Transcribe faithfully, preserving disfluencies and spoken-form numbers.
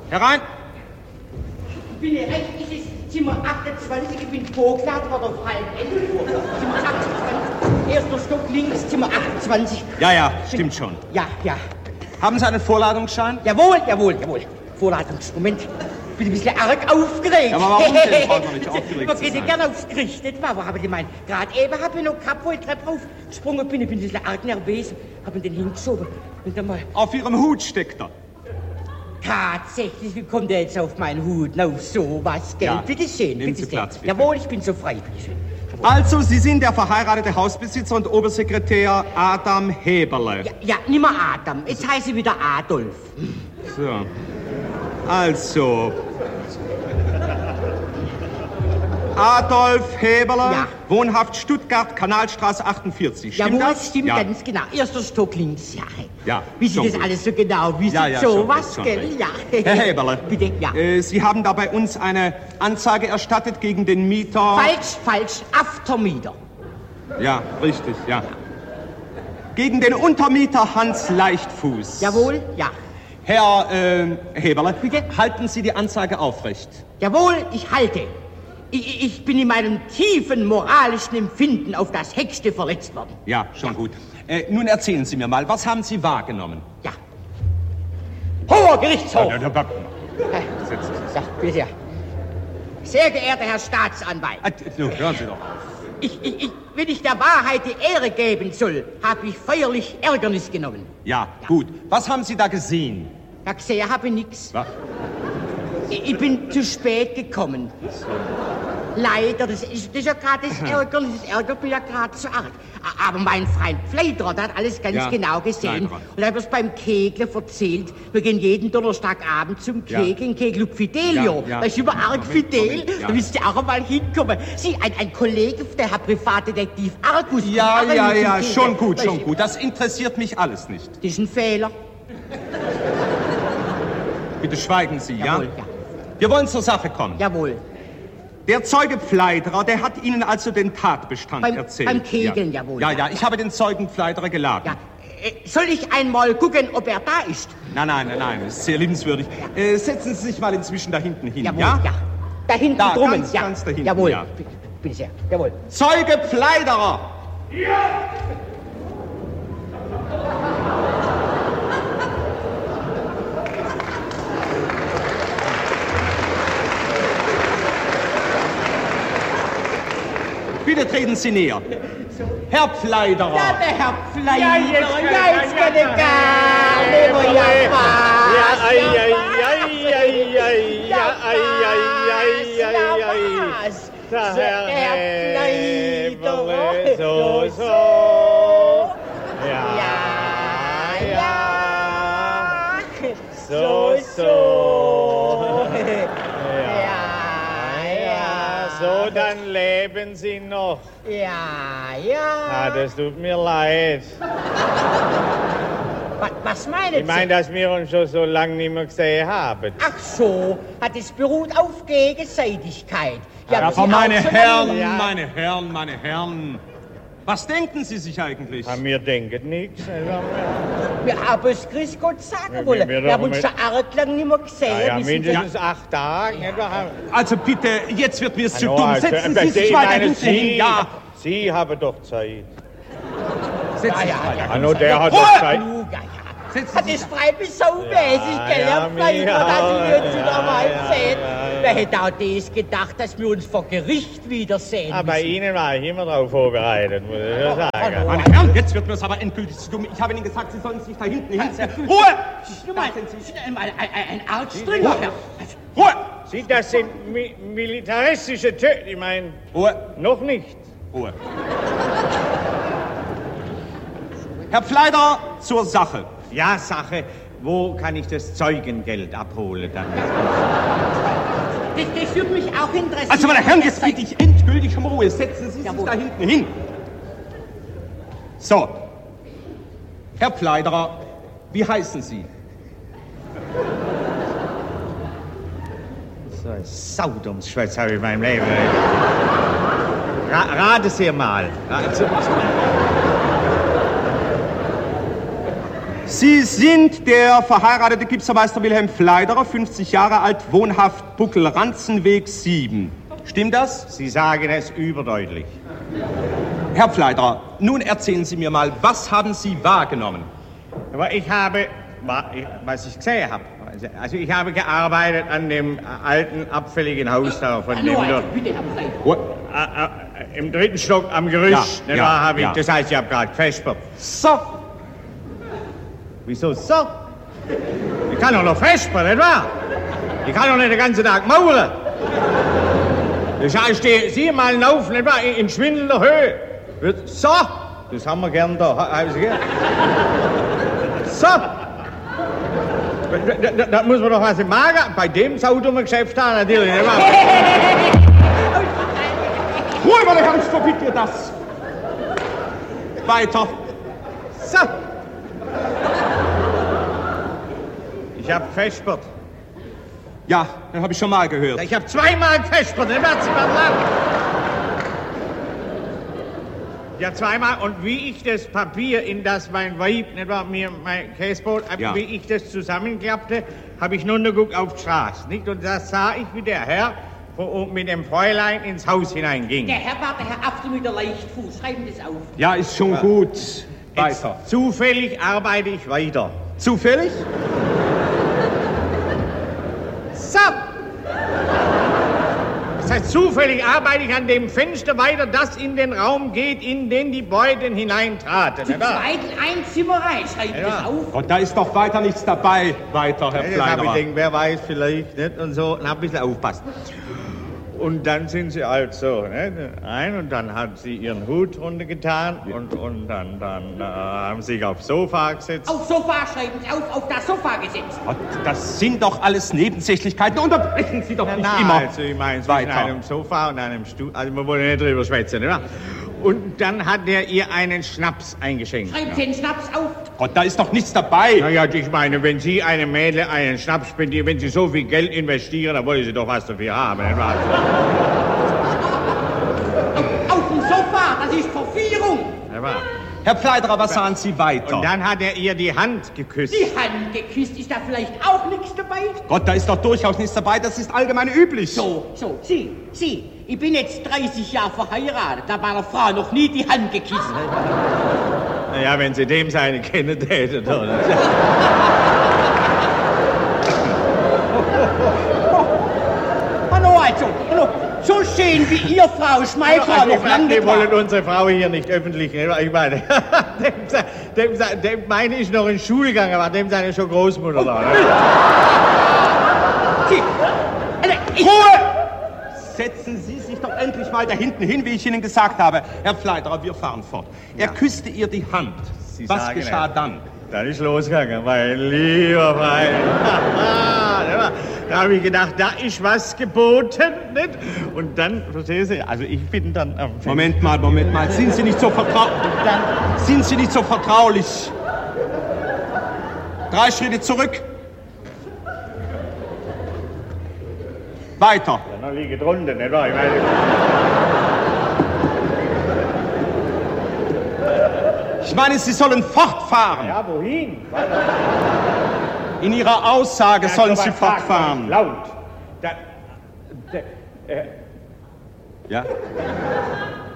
Herein! Ich bin hier rechtliches Zimmer achtundzwanzig, ich bin vorgeladen worden auf halb elf Uhr. Zimmer achtundzwanzig, erster Stock links, Zimmer achtundzwanzig. Ja, ja, stimmt schon. Ja, ja. Haben Sie einen Vorladungsschein? Jawohl, jawohl, jawohl. Vorladungsmoment. Ich bin ein bisschen arg aufgeregt. Ja, aber warum denn? Ich brauche noch nicht aufgeregt Man zu geht ja sein. gerne aufs Gericht, nicht wahr? Wo haben die meinen? Gerade eben habe ich noch gehabt, wo ich Treppe raufgesprungen bin. Ich bin ein bisschen arg nervös. Haben den hingeschoben. Und dann mal... Auf Ihrem Hut steckt er. Tatsächlich, wie kommt der jetzt auf meinen Hut? Na, sowas, gell? Ja. Bitte schön, Nehmen bitte Sie schön. Platz, bitte. Jawohl, ich bin so frei, bitte schön. Also, Sie sind der verheiratete Hausbesitzer und Obersekretär Adam Heberle. Ja, ja, nimmer Adam. Jetzt heiße ich wieder Adolf. So. Also. Adolf Heberle, Ja. wohnhaft Stuttgart, Kanalstraße achtundvierzig. Stimmt Jawohl, das? stimmt ja. ganz genau. Erster Stock links, ja. Ja, Wie Sie schon das gut. alles so genau wissen, Ja, ja, so schon was, recht, schon gell? recht. Ja. Herr Heberle, Bitte, ja. äh, Sie haben da bei uns eine Anzeige erstattet gegen den Mieter... Falsch, falsch, Aftermieter. Ja, richtig, ja. Gegen den Untermieter Hans Leichtfuß. Jawohl, ja. Herr äh, Heberle, Bitte? halten Sie die Anzeige aufrecht. Jawohl, ich halte. Ich, ich bin in meinem tiefen moralischen Empfinden auf das Höchste verletzt worden. Ja, schon gut. Äh, nun erzählen Sie mir mal, was haben Sie wahrgenommen? Ja. Hoher Gerichtshof! Ja, ja, ja. Setzen Sie sich. Ja, bitte sehr. Sehr geehrter Herr Staatsanwalt, Ah, nun, hören Sie doch auf. ich, ich, ich, wenn ich der Wahrheit die Ehre geben soll, habe ich feierlich Ärgernis genommen. Ja, gut. Was haben Sie da gesehen? Ja, gesehen habe ich nichts. Was? Ich, ich bin zu spät gekommen. Leider, das ist, das ist ja gerade das Ärgernis, das ärgert mich ja gerade so arg. A- Aber mein Freund Pfleidrer, der hat alles ganz Ja, genau gesehen. Pfleidrer. Und er hat mir's beim Kegeln erzählt. Wir gehen jeden Donnerstagabend zum Ja. Kegeln, Kegelclub Fidelio. Ja, ja. Da ist über arg Moment, Fidel. Moment, ja. Da müsst ihr auch einmal hinkommen. Sie, ein, ein Kollege, der Herr Privatdetektiv Argus. Ja, kommt auch ja, mit zum ja, Kegeln. schon gut, Da schon ist- gut. Das interessiert mich alles nicht. Das ist ein Fehler. Bitte schweigen Sie, ja? Jawohl, ja. Wir wollen zur Sache kommen. Jawohl. Der Zeuge Pfleiderer, der hat Ihnen also den Tatbestand Beim- erzählt. beim Kegeln, ja. jawohl, Ja, ja. ja, ich habe den Zeugen Pfleiderer geladen. Ja. Äh, Soll ich einmal gucken, ob er da ist? Nein, nein, nein, nein, das ist sehr liebenswürdig. Äh, setzen Sie sich mal inzwischen da hinten hin, Jawohl, ja? ja. Da hinten Da, drummen, ganz, ja. ganz da hinten, Jawohl, ja. bitte, bitte sehr, jawohl. Zeuge Pfleiderer! Bitte treten Sie näher. Herr Pfleiderer! Ja, der Herr Pfleider, Ja, jetzt ja, kann- jetzt ja, kann ich ja, gar ja, nicht mehr, ja, ja, was, Ja, ei, ja, ei, was, ei, ei, ei, ja, ei, ei, ei, ei, ja, ei. was. Der So, Herr Herr Heberle, so, Pfleider, so. Ja, Ja, ja, ja, so, so. Ja, Ja, so, dann leben Sie noch. ja, Ja, ja. das tut mir leid. Was, was meinen Ich meine, Sie? dass wir uns schon so lange nicht mehr gesehen haben. Ach so, hat es beruht auf Gegenseitigkeit. Ja, wir aber sind meine auch schon Herren, lange- Ja. meine Herren, meine Herren. Was denken Sie sich eigentlich? Ja, wir denken nichts. Wir haben es Grüß Gott sagen Wir- wollen. wir Wir haben doch uns mit- schon arg lang nicht mehr gesehen. Ja, ja, Wir sind mindestens acht Tage. Nicht wahr? Also bitte, jetzt wird mir zu Hallo, dumm. also, Setzen äh, Sie sich ich weiter meine, hinten hin. Sie, Ja, Sie haben doch Zeit. setzen Sie sich ja, weiter. Ah, no, der hat Ruhe! doch Zeit. genug, ja, ja. Setzen Das Sie sich. ist frei bis saumäßig, gell, ja, Herr Pfleider, mir dass auch. wir uns Ja, wieder mal ja, sehen. ja, ja. Wer hätte auch das gedacht, dass wir uns vor Gericht wiedersehen Aber bei müssen? Ihnen war ich immer darauf vorbereitet, muss ich schon sagen. hallo. Meine Herren, jetzt wird mir es aber endgültig zu dumm. Ich habe Ihnen gesagt, Sie sollen sich da hinten hinsetzen. Ruhe! Nur mal, ein, ein, ein, ein arg strenger Herr. Ruhe! Sie, das sind mi militaristische Töte. Ich meine, Ruhe! noch nicht. Ruhe. Herr Pfleider, zur Sache. Ja, Sache. Wo kann ich das Zeugengeld abholen dann? Das, das würde mich auch interessieren. Also, meine Herren, jetzt bitte ich endgültig um Ruhe. Setzen Sie sich Jawohl. da hinten hin. So. Herr Pfleiderer, wie heißen Sie? So ein Saudummsschwätz habe ich in meinem Leben. Ra rate Sie mal. Ra- Sie sind der verheiratete Gipsermeister Wilhelm Pfleiderer, fünfzig Jahre alt, wohnhaft Buckel-Ranzenweg sieben. Stimmt das? Sie sagen es überdeutlich. Herr Pfleiderer, nun erzählen Sie mir mal, was haben Sie wahrgenommen? Aber ich habe, was ich gesehen habe, also ich habe gearbeitet an dem alten, abfälligen Haus da, von dem dort, Bitte, Herr Pfleiderer. äh, äh, im dritten Stock am Gerüst, Ja, ne, ja, da habe ich, ja. das heißt, ich habe gerade gefespert. So. Wieso so? Ich kann doch noch vespern, nicht wahr? Ich kann doch nicht den ganzen Tag mauern. Das heißt, ich stehe mal laufen, nicht wahr, in, in schwindelnder Höhe. Wird so, das haben wir gern da. Haben Sie gern? So. Da, da, da muss man doch was im Magen bei dem saudummen Geschäft haben, natürlich, nicht wahr? Ruhe, meine Herren, verbiet dir das. Weiter. So. Ich hab vespert. Ja, das habe ich schon mal gehört. Ich hab zweimal vespert, nicht wahr? Sie mal sagen. Ja, zweimal. Und wie ich das Papier, in das mein Weib, nicht wahr, mir mein Käsebrot, Ja. wie ich das zusammenklappte, habe ich nur noch geguckt auf die Straße, nicht? Und da sah ich, wie der Herr von- mit dem Fräulein ins Haus hineinging. Der Herr war der Herr After mit der Leichtfuß. Schreiben das auf. Ja, ist schon gut. Jetzt, Weiter. zufällig arbeite ich weiter. Zufällig? So! Das heißt, zufällig arbeite ich an dem Fenster weiter, das in den Raum geht, in den die Beuten hineintraten. Zu nicht wahr? zweit in ein Zimmer rein. Schreiben Ja. das auf. Gott, da ist doch weiter nichts dabei. Weiter, Herr Ja, das habe ich Pfleiderer. gedacht, wer weiß, vielleicht nicht und so, und hab ein bisschen aufpasst. Und dann sind sie halt so, ne, ein und dann hat sie ihren Hut runtergetan und, und dann, dann äh, haben sie sich aufs Sofa gesetzt. Auf Sofa schreiben Sie auf, auf das Sofa gesetzt. Gott, das sind doch alles Nebensächlichkeiten. Unterbrechen Sie doch nicht Na, immer. also ich meine, zwischen Weiter. einem Sofa und einem Stuhl, also wir wollen nicht drüber schwätzen, oder? Und dann hat er ihr einen Schnaps eingeschenkt. Schreiben Sie den Schnaps auf. Gott, da ist doch nichts dabei. Naja, ich meine, wenn Sie einem Mädel einen Schnaps spendieren, wenn Sie so viel Geld investieren, dann wollen Sie doch was dafür haben, nicht wahr? Auf dem Sofa. Das ist Verführung. Nicht wahr? Herr Pfleiderer, was sahen Sie weiter? Und dann hat er ihr die Hand geküsst. Die Hand geküsst. Ist da vielleicht auch nichts dabei? Gott, da ist doch durchaus nichts dabei. Das ist allgemein üblich. So, so, Sie, Sie. Ich bin jetzt dreißig Jahre verheiratet. Da bei einer Frau noch nie die Hand geküsst. Naja, wenn Sie dem seine kennen täten, oder? Hallo, also, hallo. So schön wie ihr, Frau Schmeidler, Also, noch lange wir wollen getragen. unsere Frau hier nicht öffentlich, ne? Ich meine, dem, dem, dem meine ich noch in Schulgang, aber dem seine schon Großmutter da. Ne? Sie, also, ich, Ruhe! Setzen Sie sich doch endlich mal da hinten hin, wie ich Ihnen gesagt habe. Herr Pfleiderer, wir fahren fort. Er Ja. küsste ihr die Hand. Sie Was sagen geschah es. dann? Dann ist losgegangen, mein lieber Freund. Da habe ich gedacht, da ist was geboten, nicht? Und dann, verstehen Sie, also ich bin dann am Fenster. Moment mal, Moment mal. Sind Sie nicht so vertraulich? Sind Sie nicht so vertraulich? Drei Schritte zurück. Weiter. Dann liege drunter, nicht wahr? Ich meine, Ich meine, Sie sollen fortfahren. ja, wohin? In Ihrer Aussage sollen Sie sowas sagt man fortfahren. nicht laut. Da, da, äh, Ja?